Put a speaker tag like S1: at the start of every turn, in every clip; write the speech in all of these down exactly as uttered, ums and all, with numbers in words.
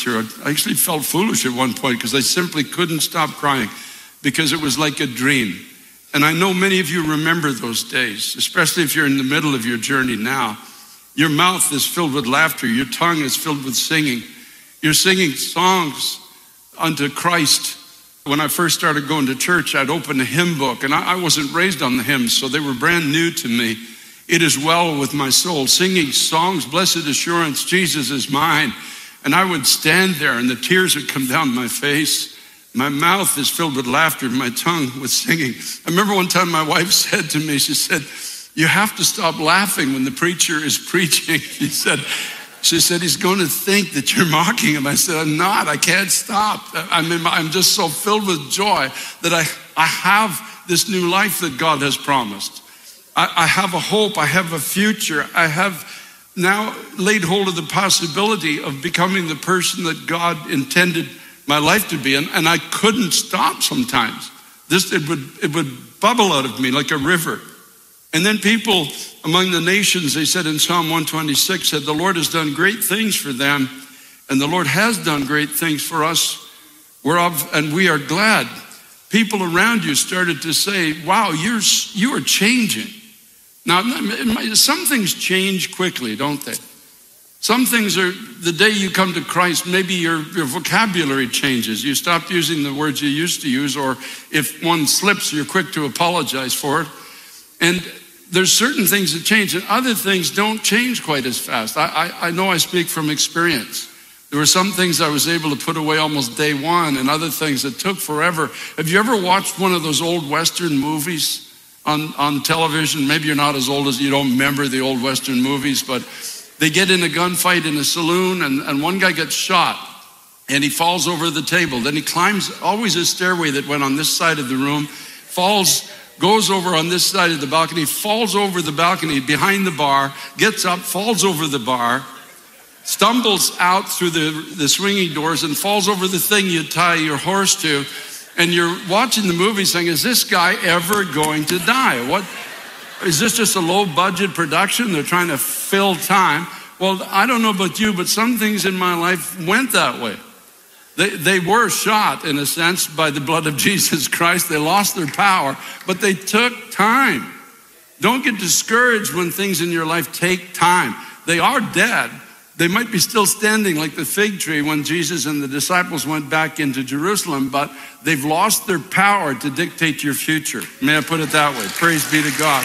S1: preacher. I actually felt foolish at one point because I simply couldn't stop crying because it was like a dream. And I know many of you remember those days, especially if you're in the middle of your journey now. Your mouth is filled with laughter. Your tongue is filled with singing. You're singing songs unto Christ. When I first started going to church, I'd open a hymn book, and I, I wasn't raised on the hymns, so they were brand new to me. It is well with my soul, singing songs, blessed assurance, Jesus is mine. And I would stand there, and the tears would come down my face. My mouth is filled with laughter, my tongue with singing. I remember one time my wife said to me, she said, you have to stop laughing when the preacher is preaching. She said, she said, he's going to think that you're mocking him. I said, I'm not, I can't stop. I mean, I'm just so filled with joy that I, I have this new life that God has promised. I, I have a hope, I have a future. I have now laid hold of the possibility of becoming the person that God intended my life to be, and, and I couldn't stop sometimes. This, it would, it would bubble out of me like a river. And then people among the nations, they said in Psalm one twenty-six, said, the Lord has done great things for them, and the Lord has done great things for us, whereof, and we are glad. People around you started to say, wow, you're, you are changing. Now, some things change quickly, don't they? Some things are, the day you come to Christ, maybe your, your vocabulary changes. You stop using the words you used to use, or if one slips, you're quick to apologize for it. And there's certain things that change, and other things don't change quite as fast. I, I, I know I speak from experience. There were some things I was able to put away almost day one, and other things that took forever. Have you ever watched one of those old Western movies on, on television? Maybe you're not as old as you don't remember the old Western movies, but they get in a gunfight in a saloon, and, and one guy gets shot, and he falls over the table. Then he climbs always a stairway that went on this side of the room, falls, goes over on this side of the balcony, falls over the balcony behind the bar, gets up, falls over the bar, stumbles out through the, the swinging doors and falls over the thing you tie your horse to. And you're watching the movie saying, is this guy ever going to die? What? Is this just a low budget production? They're trying to fill time. Well, I don't know about you, but some things in my life went that way. They, they were shot, in a sense, by the blood of Jesus Christ. They lost their power, but they took time. Don't get discouraged when things in your life take time. They are dead. They might be still standing like the fig tree when Jesus and the disciples went back into Jerusalem, but they've lost their power to dictate your future. May I put it that way? Praise be to God.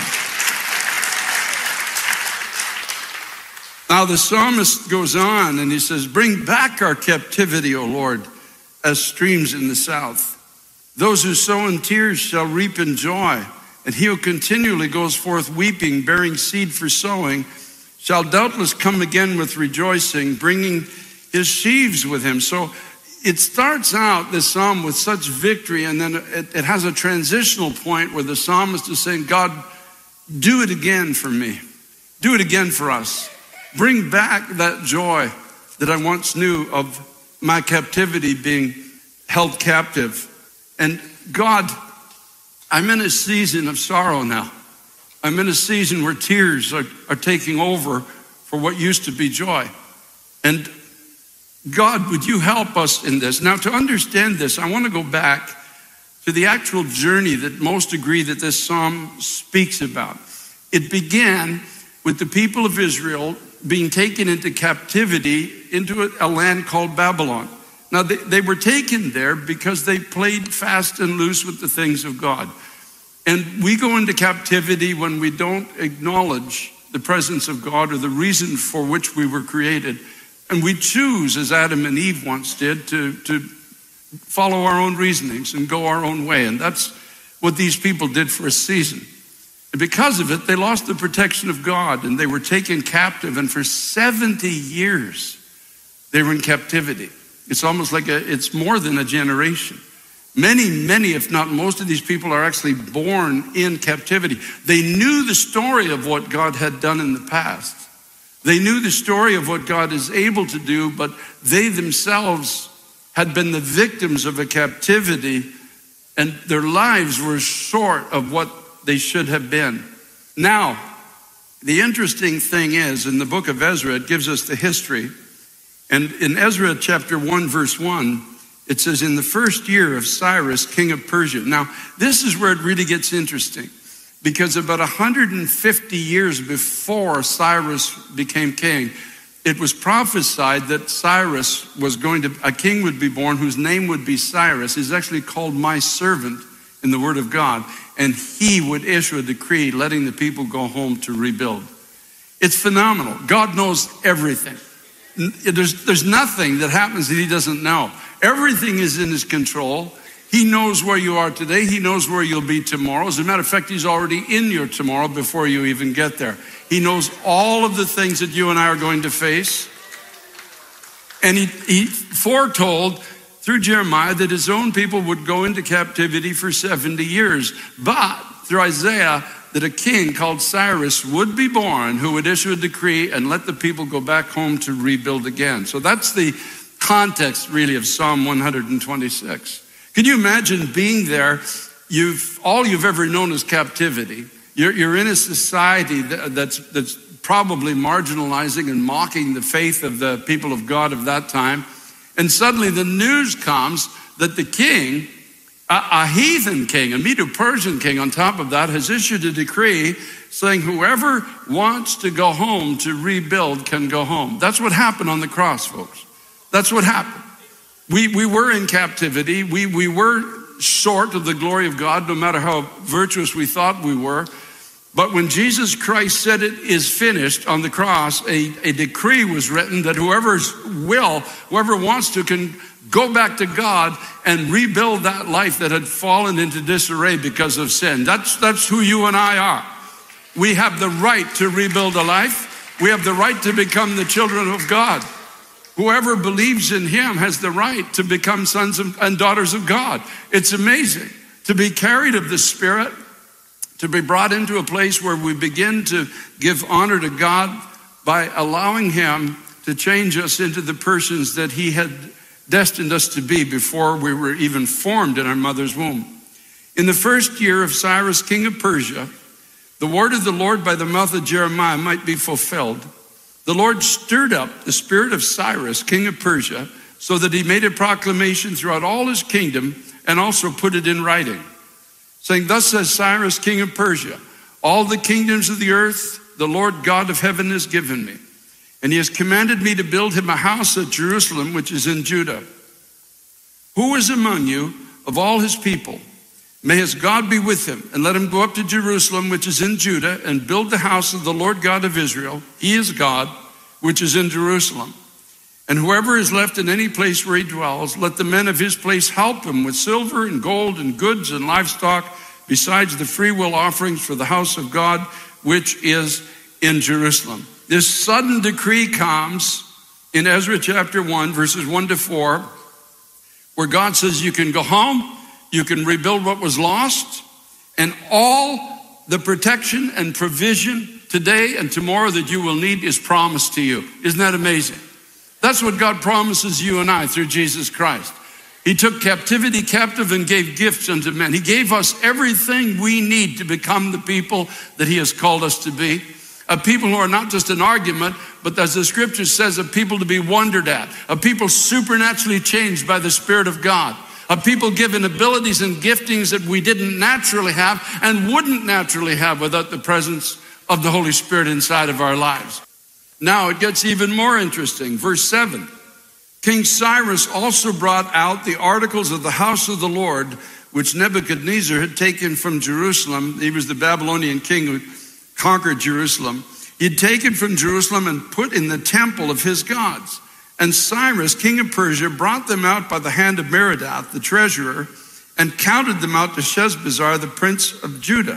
S1: Now the psalmist goes on and he says, bring back our captivity, O Lord, as streams in the south. Those who sow in tears shall reap in joy, and he who continually goes forth weeping, bearing seed for sowing, shall doubtless come again with rejoicing, bringing his sheaves with him. So it starts out, this psalm, with such victory, and then it, it has a transitional point where the psalmist is saying, God, do it again for me. Do it again for us. Bring back that joy that I once knew of my captivity, being held captive. And God, I'm in a season of sorrow now. I'm in a season where tears are, are taking over for what used to be joy. And God, would you help us in this? Now, to understand this, I want to go back to the actual journey that most agree that this psalm speaks about. It began with the people of Israel being taken into captivity into a, a land called Babylon. Now, they, they were taken there because they played fast and loose with the things of God. And we go into captivity when we don't acknowledge the presence of God or the reason for which we were created. And we choose, as Adam and Eve once did, to, to follow our own reasonings and go our own way. And that's what these people did for a season. And because of it, they lost the protection of God and they were taken captive. And for seventy years, they were in captivity. It's almost like a, it's more than a generation. Many, many, if not most of these people are actually born in captivity. They knew the story of what God had done in the past. They knew the story of what God is able to do, but they themselves had been the victims of a captivity, and their lives were short of what they should have been. Now, the interesting thing is, in the book of Ezra, it gives us the history, And in Ezra chapter one, verse one, it says, in the first year of Cyrus, king of Persia. Now, this is where it really gets interesting, because about one hundred fifty years before Cyrus became king, it was prophesied that Cyrus was going to, a king would be born whose name would be Cyrus. He's actually called my servant in the word of God, and he would issue a decree letting the people go home to rebuild. It's phenomenal. God knows everything. There's, there's nothing that happens that he doesn't know. Everything is in his control. He knows where you are today. He knows where you'll be tomorrow. As a matter of fact, he's already in your tomorrow before you even get there. He knows all of the things that you and I are going to face. And he, he foretold through Jeremiah that his own people would go into captivity for seventy years. But through Isaiah, that a king called Cyrus would be born who would issue a decree and let the people go back home to rebuild again. So that's the context really of Psalm one twenty-six. Can you imagine being there? You've all you've ever known is captivity. You're, you're in a society that, that's, that's probably marginalizing and mocking the faith of the people of God of that time. And suddenly the news comes that the king, a, a heathen king, a Medo-Persian king on top of that, has issued a decree saying whoever wants to go home to rebuild can go home. That's what happened on the cross, folks. That's what happened. We, we were in captivity. We, we were short of the glory of God, no matter how virtuous we thought we were. But when Jesus Christ said it is finished on the cross, a, a decree was written that whoever's will, whoever wants to, can go back to God and rebuild that life that had fallen into disarray because of sin. That's, that's who you and I are. We have the right to rebuild a life. We have the right to become the children of God. Whoever believes in him has the right to become sons and daughters of God. It's amazing to be carried of the Spirit, to be brought into a place where we begin to give honor to God by allowing him to change us into the persons that he had destined us to be before we were even formed in our mother's womb. In the first year of Cyrus, king of Persia, the word of the Lord by the mouth of Jeremiah might be fulfilled. The Lord stirred up the spirit of Cyrus, king of Persia, so that he made a proclamation throughout all his kingdom and also put it in writing, saying, thus says Cyrus, king of Persia, all the kingdoms of the earth, the Lord God of heaven has given me. And he has commanded me to build him a house at Jerusalem, which is in Judah. Who is among you of all his people? May his God be with him, and let him go up to Jerusalem, which is in Judah, and build the house of the Lord God of Israel. He is God, which is in Jerusalem. And whoever is left in any place where he dwells, let the men of his place help him with silver and gold and goods and livestock, besides the freewill offerings for the house of God, which is in Jerusalem. This sudden decree comes in Ezra chapter one, verses one to four, where God says you can go home, you can rebuild what was lost, and all the protection and provision today and tomorrow that you will need is promised to you. Isn't that amazing? That's what God promises you and I through Jesus Christ. He took captivity captive and gave gifts unto men. He gave us everything we need to become the people that he has called us to be. A people who are not just an argument, but as the scripture says, a people to be wondered at. A people supernaturally changed by the Spirit of God. A people given abilities and giftings that we didn't naturally have and wouldn't naturally have without the presence of the Holy Spirit inside of our lives. Now it gets even more interesting. Verse seven, King Cyrus also brought out the articles of the house of the Lord, which Nebuchadnezzar had taken from Jerusalem. He was the Babylonian king who conquered Jerusalem. He'd taken from Jerusalem and put in the temple of his gods. And Cyrus, king of Persia, brought them out by the hand of Merodach, the treasurer, and counted them out to Sheshbazzar, the prince of Judah.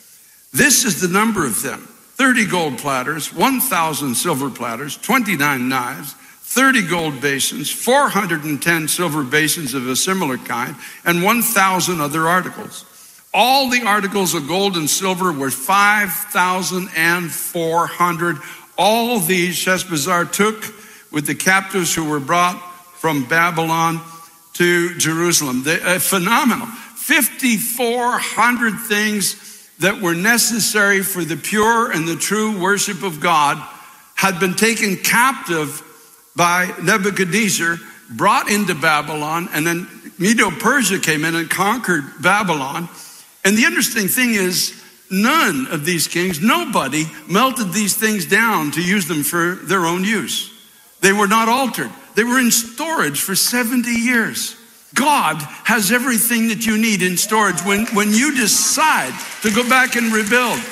S1: This is the number of them: thirty gold platters, one thousand silver platters, twenty-nine knives, thirty gold basins, four hundred ten silver basins of a similar kind, and one thousand other articles. All the articles of gold and silver were five thousand four hundred. All these Sheshbazzar took with the captives who were brought from Babylon to Jerusalem. They, uh, phenomenal. fifty-four hundred things that were necessary for the pure and the true worship of God had been taken captive by Nebuchadnezzar, brought into Babylon, and then Medo-Persia came in and conquered Babylon. And the interesting thing is, none of these kings, nobody melted these things down to use them for their own use. They were not altered. They were in storage for seventy years. God has everything that you need in storage when, when you decide to go back and rebuild.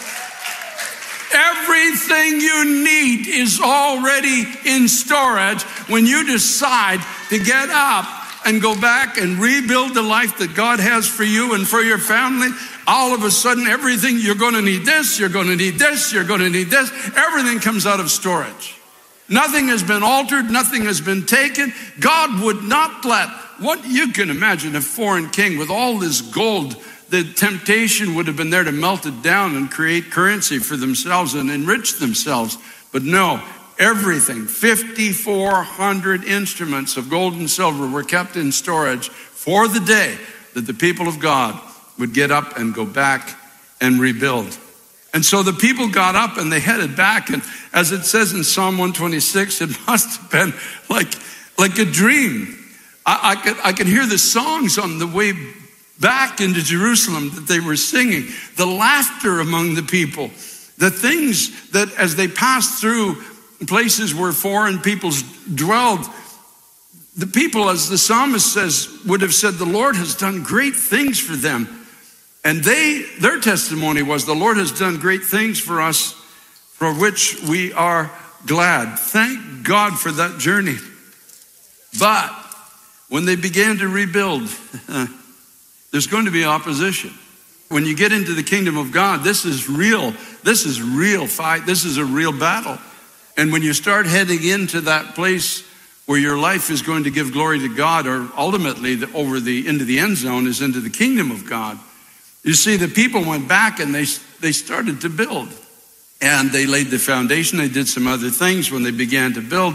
S1: Everything you need is already in storage when you decide to get up and go back and rebuild the life that God has for you and for your family. All of a sudden, everything, you're going to need this, you're going to need this, you're going to need this. Everything comes out of storage. Nothing has been altered, nothing has been taken. God would not let, what you can imagine, a foreign king with all this gold. The temptation would have been there to melt it down and create currency for themselves and enrich themselves. But no, everything, fifty-four hundred instruments of gold and silver were kept in storage for the day that the people of God would get up and go back and rebuild. And so the people got up and they headed back. And as it says in Psalm one twenty-six, it must have been like, like a dream. I, I, could, I could hear the songs on the way back into Jerusalem that they were singing, the laughter among the people, the things that as they passed through places where foreign peoples dwelled, the people, as the psalmist says, would have said, the Lord has done great things for them. And they, their testimony was, the Lord has done great things for us, for which we are glad. Thank God for that journey. But when they began to rebuild, there's going to be opposition. When you get into the kingdom of God, this is real. This is real fight. This is a real battle. And when you start heading into that place where your life is going to give glory to God, or ultimately the, over the into the end zone is into the kingdom of God, you see the people went back and they they started to build. And they laid the foundation. They did some other things when they began to build.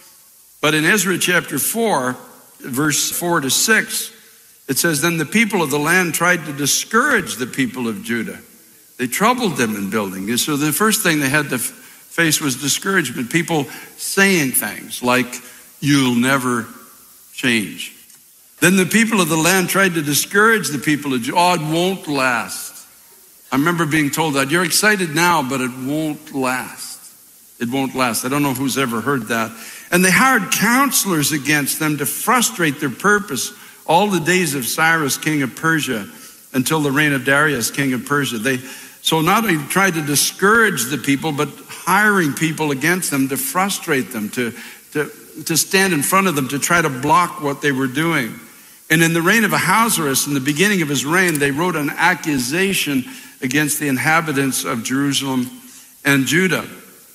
S1: But in Ezra chapter four, verse four to six, it says, then the people of the land tried to discourage the people of Judah. They troubled them in building. And so the first thing they had to f- face was discouragement. People saying things like, you'll never change. Then the people of the land tried to discourage the people of Judah. Oh, it won't last. I remember being told that. You're excited now, but it won't last. It won't last. I don't know who's ever heard that. And they hired counselors against them to frustrate their purpose all the days of Cyrus, king of Persia, until the reign of Darius, king of Persia. They so not only tried to discourage the people, but hiring people against them to frustrate them, to, to, to stand in front of them, to try to block what they were doing. And in the reign of Ahasuerus, in the beginning of his reign, they wrote an accusation against the inhabitants of Jerusalem and Judah.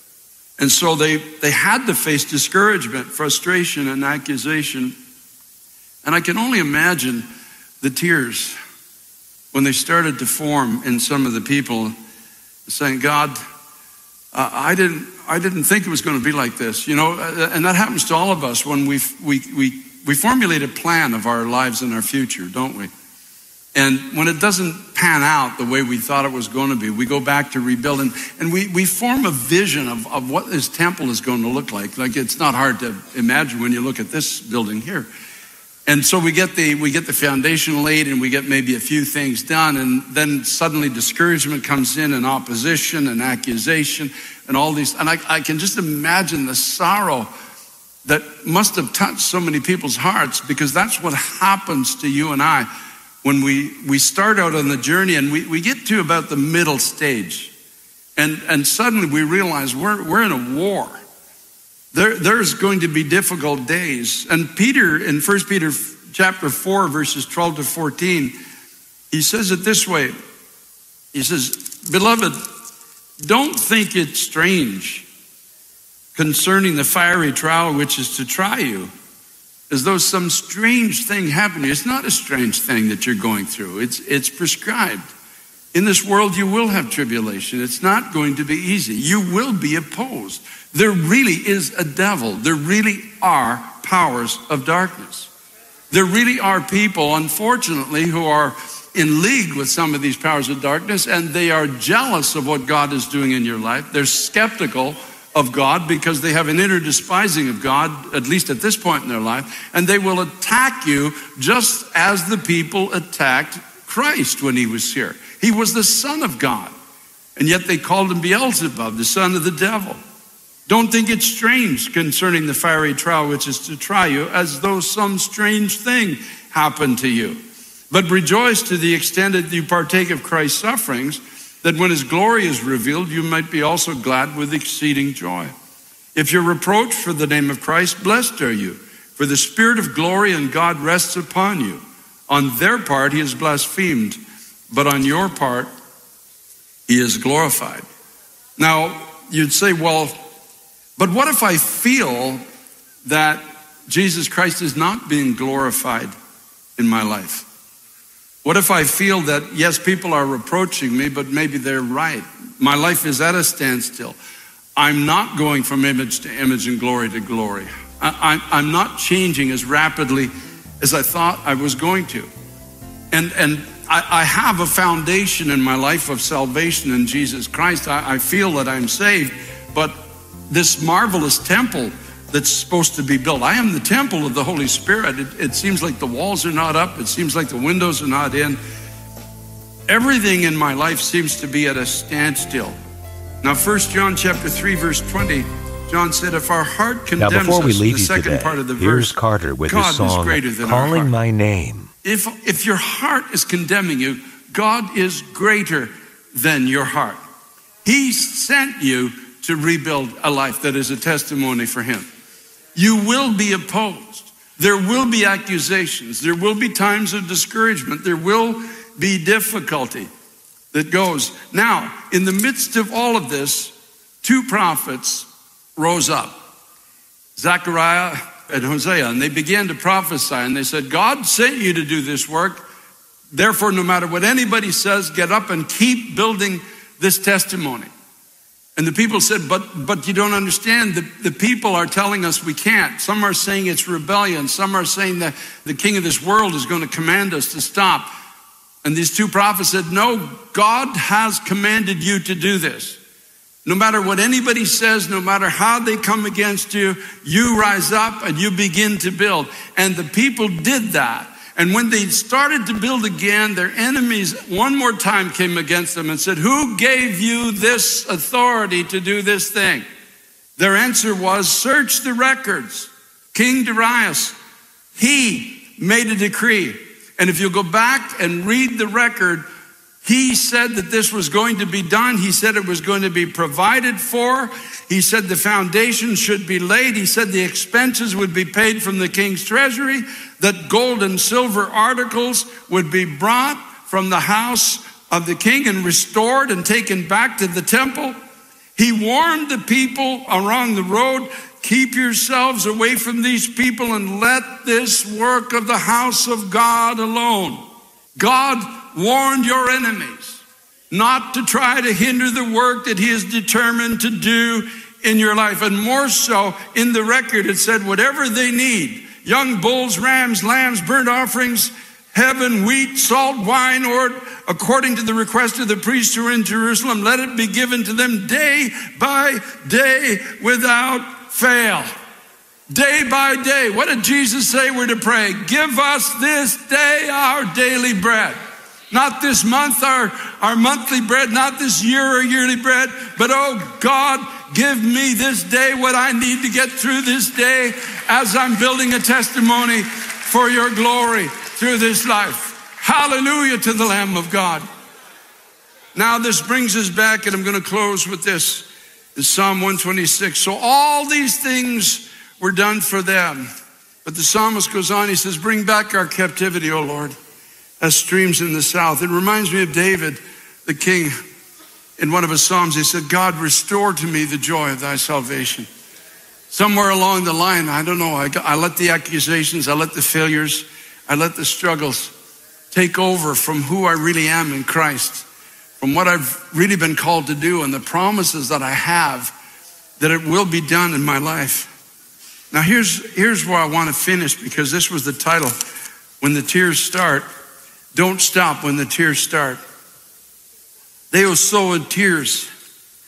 S1: And so they, they had to face discouragement, frustration, and accusation. And I can only imagine the tears when they started to form in some of the people, saying, God, uh, I didn't I didn't think it was going to be like this. You know, and that happens to all of us when we we we we formulate a plan of our lives and our future, don't we? And when it doesn't pan out the way we thought it was going to be, we go back to rebuild, and, and we, we form a vision of, of what this temple is going to look like. Like, it's not hard to imagine when you look at this building here. And so we get the we get the foundation laid, and we get maybe a few things done, and then suddenly discouragement comes in, and opposition and accusation and all these. And I, I can just imagine the sorrow that must have touched so many people's hearts, because that's what happens to you and I when we, we start out on the journey, and we, we get to about the middle stage, and, and suddenly we realize we're we're in a war. There, there's going to be difficult days. And Peter, in First Peter chapter four, verses twelve to fourteen, he says it this way. He says, beloved, don't think it strange concerning the fiery trial which is to try you, as though some strange thing happened to you. It's not a strange thing that you're going through. It's, it's prescribed. In this world, you will have tribulation. It's not going to be easy. You will be opposed. There really is a devil. There really are powers of darkness. There really are people, unfortunately, who are in league with some of these powers of darkness, and they are jealous of what God is doing in your life. They're skeptical of God because they have an inner despising of God, at least at this point in their life, and they will attack you just as the people attacked Christ when he was here. He was the Son of God, and yet they called him Beelzebub, the son of the devil. Don't think it's strange concerning the fiery trial which is to try you, as though some strange thing happened to you. But rejoice to the extent that you partake of Christ's sufferings, that when his glory is revealed, you might be also glad with exceeding joy. If you're reproached for the name of Christ, blessed are you, for the Spirit of glory and God rests upon you. On their part, he is blasphemed, but on your part, he is glorified. Now, you'd say, well, but what if I feel that Jesus Christ is not being glorified in my life? What if I feel that, yes, people are reproaching me, but maybe they're right? My life is at a standstill. I'm not going from image to image and glory to glory. I, I, I'm not changing as rapidly as I thought I was going to. And, and I, I have a foundation in my life of salvation in Jesus Christ. I, I feel that I'm saved, but this marvelous temple that's supposed to be built. I am the temple of the Holy Spirit. It, it seems like the walls are not up. It seems like the windows are not in. Everything in my life seems to be at a standstill. Now, First John chapter three, verse twenty, John said, if our heart condemns
S2: now, before we
S1: us,
S2: leave
S1: the
S2: you
S1: second
S2: today,
S1: part of the
S2: here's
S1: verse,
S2: Carter with
S1: God
S2: his song,
S1: is greater than our
S2: Calling
S1: heart.
S2: My Name.
S1: If, if your heart is condemning you, God is greater than your heart. He sent you to rebuild a life that is a testimony for him. You will be opposed. There will be accusations. There will be times of discouragement. There will be difficulty that goes. Now, in the midst of all of this, two prophets rose up, Zechariah and Hosea, and they began to prophesy, and they said, God sent you to do this work. Therefore, no matter what anybody says, get up and keep building this testimony. And the people said, but but you don't understand. The, the people are telling us we can't. Some are saying it's rebellion. Some are saying that the king of this world is going to command us to stop. And these two prophets said, no, God has commanded you to do this. No matter what anybody says, no matter how they come against you, you rise up and you begin to build. And the people did that. And when they started to build again, their enemies one more time came against them and said, who gave you this authority to do this thing? Their answer was, search the records. King Darius, he made a decree. And if you go back and read the record, he said that this was going to be done. He said it was going to be provided for. He said the foundation should be laid. He said the expenses would be paid from the king's treasury, that gold and silver articles would be brought from the house of the king and restored and taken back to the temple. He warned the people along the road, keep yourselves away from these people and let this work of the house of God alone. God warned your enemies not to try to hinder the work that he is determined to do in your life. And more so, in the record, it said whatever they need, young bulls, rams, lambs, burnt offerings, heaven, wheat, salt, wine, or according to the request of the priests who are in Jerusalem, let it be given to them day by day without fail. Day by day. What did Jesus say we're to pray? Give us this day our daily bread. Not this month, our, our monthly bread, not this year or yearly bread, but oh God, give me this day what I need to get through this day as I'm building a testimony for your glory through this life. Hallelujah to the Lamb of God. Now this brings us back, and I'm going to close with this. It's Psalm one twenty-six. So all these things were done for them. But the psalmist goes on, he says, bring back our captivity, O Lord, as streams in the south. It reminds me of David, the king. In one of his psalms, he said, God, restore to me the joy of thy salvation. Somewhere along the line, I don't know, I, got, I let the accusations, I let the failures, I let the struggles take over from who I really am in Christ, from what I've really been called to do and the promises that I have, that it will be done in my life. Now here's, here's where I want to finish, because this was the title, When the Tears Start. Don't stop when the tears start. They who sow in tears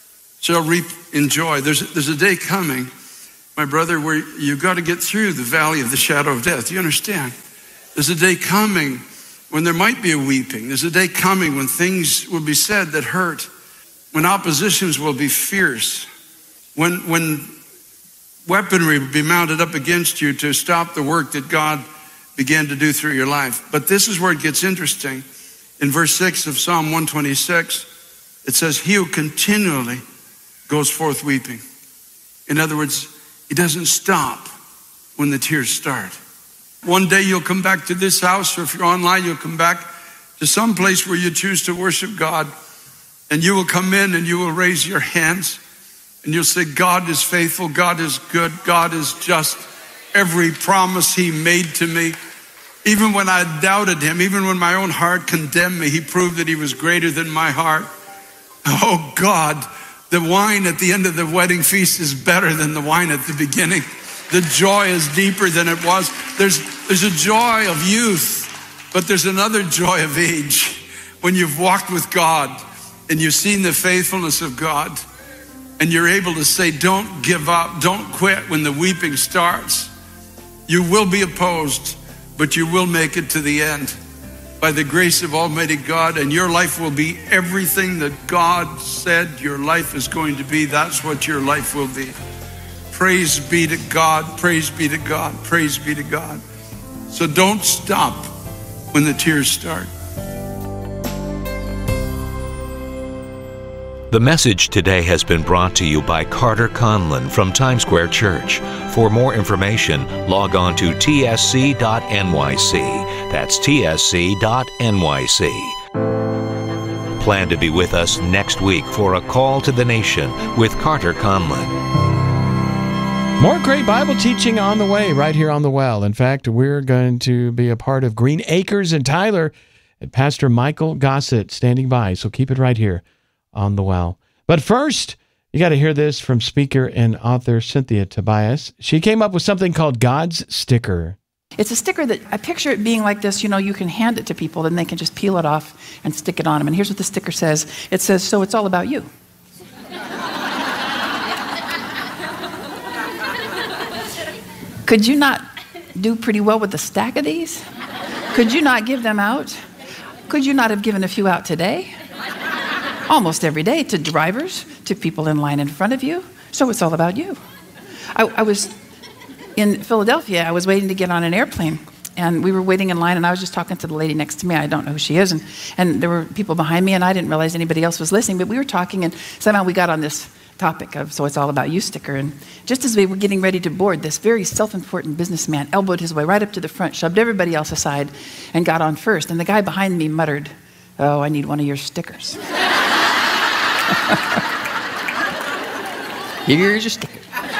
S1: shall reap in joy. There's, there's a day coming, my brother, where you've got to get through the valley of the shadow of death. Do you understand? There's a day coming when there might be a weeping. There's a day coming when things will be said that hurt, when oppositions will be fierce, when, when weaponry will be mounted up against you to stop the work that God began to do through your life. But this is where it gets interesting. In verse six of Psalm one twenty-six, it says, he who continually goes forth weeping. In other words, he doesn't stop when the tears start. One day you'll come back to this house, or if you're online, you'll come back to some place where you choose to worship God, and you will come in and you will raise your hands and you'll say, God is faithful, God is good, God is just. Every promise he made to me, even when I doubted him, even when my own heart condemned me, he proved that he was greater than my heart. Oh God, the wine at the end of the wedding feast is better than the wine at the beginning. The joy is deeper than it was. There's, there's a joy of youth, but there's another joy of age. When you've walked with God and you've seen the faithfulness of God, and you're able to say, don't give up, don't quit when the weeping starts. You will be opposed, but you will make it to the end by the grace of Almighty God, and your life will be everything that God said your life is going to be. That's what your life will be. Praise be to God, praise be to God, praise be to God. So don't stop when the tears start.
S2: The message today has been brought to you by Carter Conlon from Times Square Church. For more information, log on to T S C dot N Y C. That's T S C dot N Y C. Plan to be with us next week for A Call to the Nation with Carter Conlon.
S3: More great Bible teaching on the way right here on The Well. In fact, we're going to be a part of Green Acres in Tyler, and Pastor Michael Gossett standing by, so keep it right here on The Well. But first, you got to hear this from speaker and author Cynthia Tobias. She came up with something called God's Sticker.
S4: It's a sticker that I picture it being like this. You know, you can hand it to people, then they can just peel it off and stick it on them. And here's what the sticker says. It says, so it's all about you. Could you not do pretty well with a stack of these? Could you not give them out? Could you not have given a few out today? Almost every day, to drivers, to people in line in front of you. So it's all about you. I, I was in Philadelphia. I was waiting to get on an airplane, and we were waiting in line, and I was just talking to the lady next to me. I don't know who she is, and, and there were people behind me, and I didn't realize anybody else was listening, but we were talking, and somehow we got on this topic of so it's all about you sticker. And just as we were getting ready to board, this very self-important businessman elbowed his way right up to the front, shoved everybody else aside, and got on first. And the guy behind me muttered, oh, I need one of your stickers. Here's your sticker.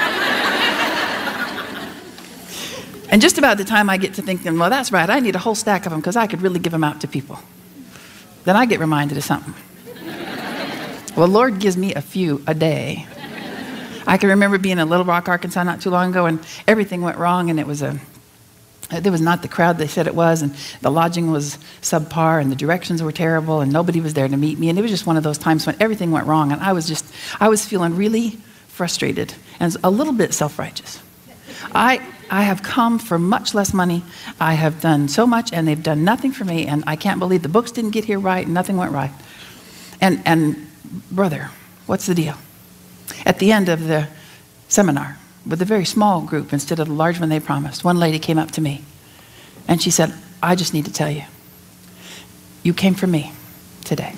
S4: And just about the time I get to thinking, well, that's right, I need a whole stack of them because I could really give them out to people. Then I get reminded of something. Well, Lord gives me a few a day. I can remember being in Little Rock, Arkansas not too long ago, and everything went wrong, and it was a there was not the crowd they said it was, and the lodging was subpar, and the directions were terrible, and nobody was there to meet me. And it was just one of those times when everything went wrong, and I was just, I was feeling really frustrated and a little bit self-righteous. I, I have come for much less money. I have done so much, and they've done nothing for me, and I can't believe the books didn't get here right, and nothing went right. And, and brother, what's the deal? At the end of the seminar, with a very small group instead of the large one they promised, one lady came up to me and she said, I just need to tell you, you came for me today.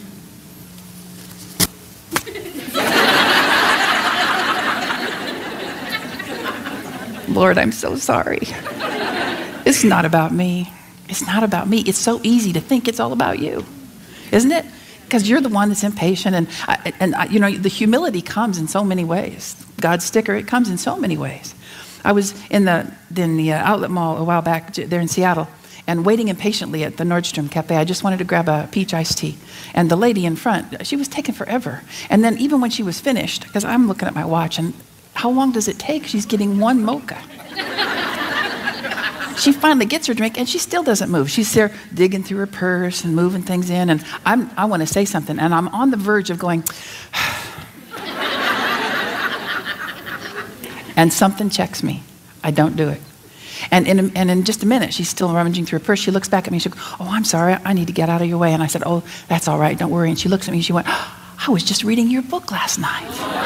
S4: Lord, I'm so sorry. It's not about me. It's not about me. It's so easy to think it's all about you, isn't it? Because you're the one that's impatient, and I, and I, you know, the humility comes in so many ways. God's sticker, it comes in so many ways. I was in the in the uh, outlet mall a while back there in Seattle, and waiting impatiently at the Nordstrom Cafe. I just wanted to grab a peach iced tea, and the lady in front, she was taking forever. And then even when she was finished, because I'm looking at my watch, and how long does it take? She's getting one mocha. She finally gets her drink, and she still doesn't move. She's there digging through her purse and moving things in, and I'm, I want to say something, and I'm on the verge of going, and something checks me, I don't do it. And in, a, and in just a minute, she's still rummaging through her purse. She looks back at me. She goes, oh, I'm sorry. I need to get out of your way. And I said, oh, that's all right. Don't worry. And she looks at me. And she went, oh, I was just reading your book last night.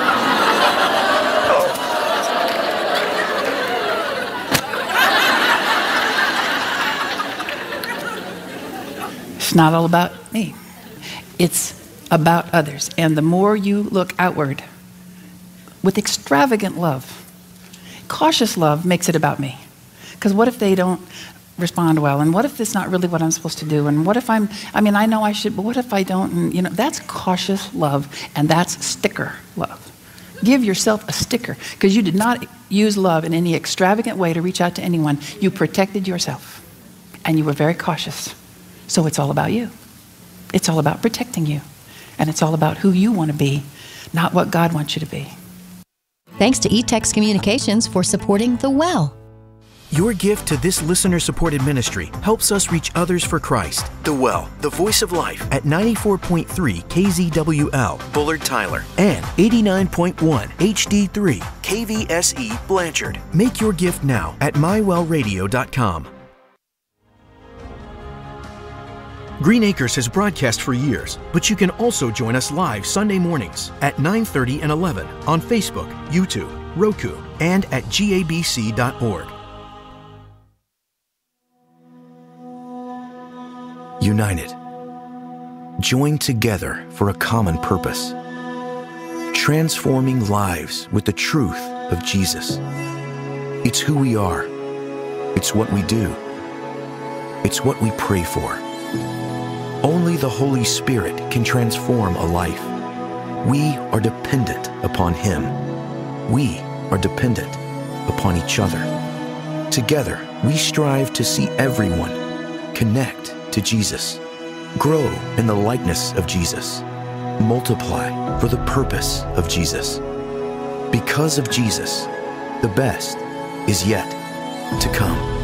S4: It's not all about me. It's about others. And the more you look outward with extravagant love, cautious love makes it about me. Because what if they don't respond well? And what if it's not really what I'm supposed to do? And what if I'm, I mean, I know I should, but what if I don't? And, you know, that's cautious love, and that's sticker love. Give yourself a sticker, because you did not use love in any extravagant way to reach out to anyone. You protected yourself, and you were very cautious. So it's all about you. It's all about protecting you. And it's all about who you want to be, not what God wants you to be.
S5: Thanks to eText Communications for supporting The Well.
S6: Your gift to this listener-supported ministry helps us reach others for Christ. The Well, the voice of life, at ninety-four point three K Z W L, Bullard Tyler, and eighty-nine point one H D three K V S E, Blanchard. Make your gift now at my well radio dot com. Green Acres has broadcast for years, but you can also join us live Sunday mornings at nine thirty and eleven on Facebook, YouTube, Roku, and at G A B C dot org. United, joined together for a common purpose, transforming lives with the truth of Jesus. It's who we are. It's what we do. It's what we pray for. Only the Holy Spirit can transform a life. We are dependent upon Him. We are dependent upon each other. Together, we strive to see everyone connect to Jesus, grow in the likeness of Jesus, multiply for the purpose of Jesus. Because of Jesus, the best is yet to come.